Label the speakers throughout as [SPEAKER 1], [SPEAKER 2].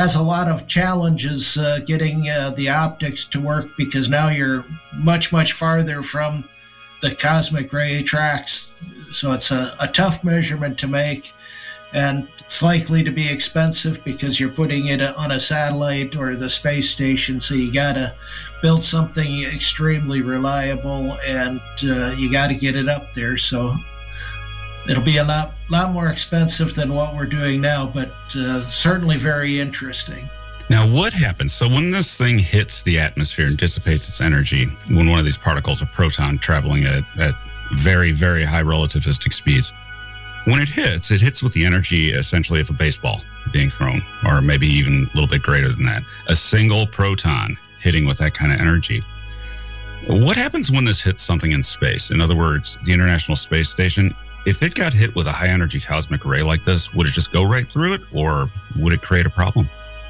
[SPEAKER 1] has a lot of challenges getting the optics to work, because now you're much, much farther from the cosmic ray tracks. So it's a tough measurement to make, and it's likely to be expensive because you're putting it on a satellite or the space station. So you got to build something extremely reliable, and you got to get it up there. So it'll be a lot more expensive than what we're doing now, but certainly very interesting.
[SPEAKER 2] Now, what happens? So when this thing hits the atmosphere and dissipates its energy, when one of these particles, a proton traveling at very, very high relativistic speeds, when it hits with the energy essentially of a baseball being thrown, or maybe even a little bit greater than that. A single proton hitting with that kind of energy. What happens when this hits something in space? In other words, the International Space Station, if it got hit with a high energy cosmic ray like this, would it just go right through it, or would it create a problem?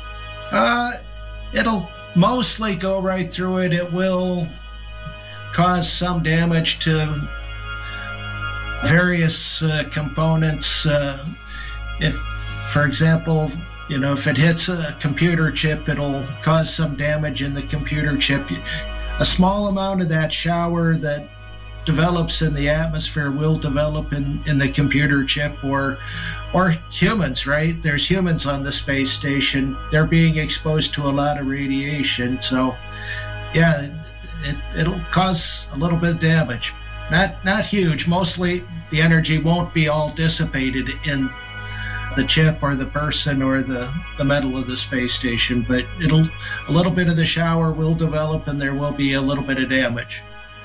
[SPEAKER 1] It'll mostly go right through it. It will cause some damage to various components. If, for example, if it hits a computer chip, it'll cause some damage in the computer chip. A small amount of that shower that develops in the atmosphere will develop in the computer chip, or humans, right? There's humans on the space station. They're being exposed to a lot of radiation. So, yeah, it'll cause a little bit of damage. Not huge. Mostly the energy won't be all dissipated in the chip or the person or the metal of the space station, but a little bit of the shower will develop, and there will be a little bit of damage.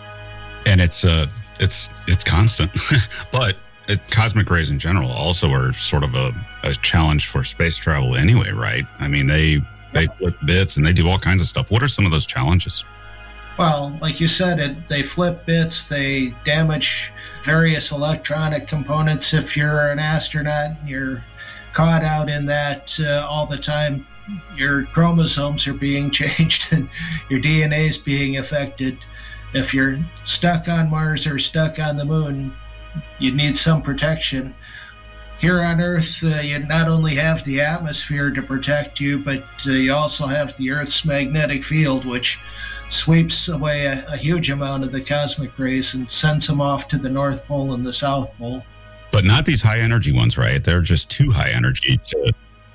[SPEAKER 2] And it's constant. But cosmic rays in general also are sort of a challenge for space travel anyway, right? I mean, they flip bits and they do all kinds of stuff. What are some of those challenges?
[SPEAKER 1] Well, like you said, they flip bits, they damage various electronic components. If you're an astronaut and you're caught out in that all the time, your chromosomes are being changed and your DNA is being affected. If you're stuck on Mars or stuck on the moon, you need some protection. Here on Earth, you not only have the atmosphere to protect you, but you also have the Earth's magnetic field, which sweeps away a huge amount of the cosmic rays and sends them off to the North Pole and the South Pole.
[SPEAKER 2] But not these high energy ones, right? They're just too high energy to...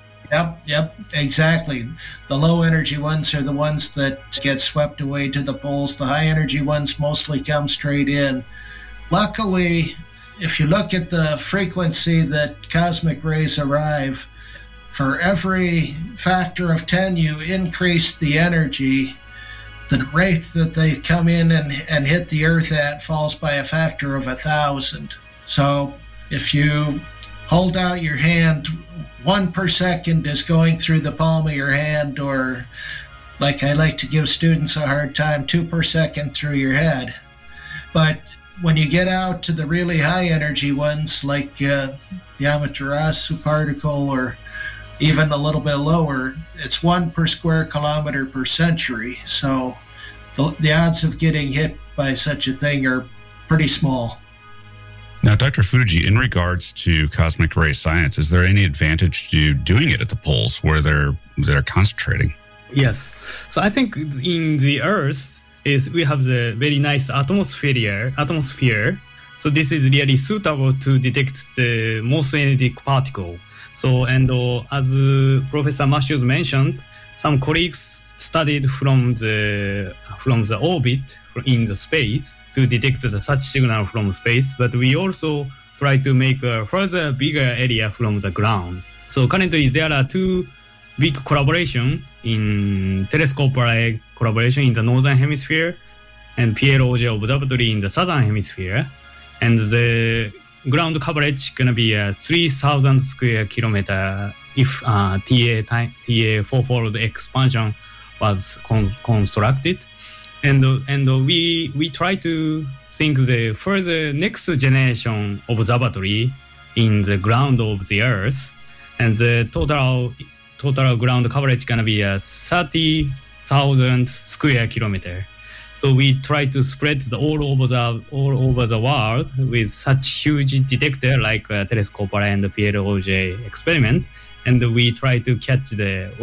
[SPEAKER 1] Yep, exactly. The low energy ones are the ones that get swept away to the poles. The high energy ones mostly come straight in. Luckily, if you look at the frequency that cosmic rays arrive, for every factor of 10 you increase the energy, the rate that they come in and hit the Earth at falls by a factor of 1,000. So if you hold out your hand, 1 per second is going through the palm of your hand, or, like I like to give students a hard time, 2 per second through your head. But when you get out to the really high energy ones, like the Amaterasu particle, or even a little bit lower, it's 1 per square kilometer per century. So the odds of getting hit by such a thing are pretty small.
[SPEAKER 2] Now, Dr. Fujii, in regards to cosmic ray science, is there any advantage to doing it at the poles where they're concentrating?
[SPEAKER 3] Yes. So I think in the Earth we have the very nice atmosphere. So this is really suitable to detect the most energetic particle. So, and as Professor Matthews mentioned, some colleagues studied from the orbit in the space to detect such signal from space, but we also try to make a further bigger area from the ground. So currently there are 2 big collaboration in telescope array collaboration in the northern hemisphere and Pierre Auger Observatory in the southern hemisphere, and the ground coverage gonna be 3,000 square kilometer if TA fourfold expansion was constructed. And we try to think the further next generation observatory in the ground of the Earth, and the total ground coverage gonna be 30,000 square kilometer. So we try to spread all over the world with such huge detector like telescope array and the Pierre Auger experiment, and we try to catch the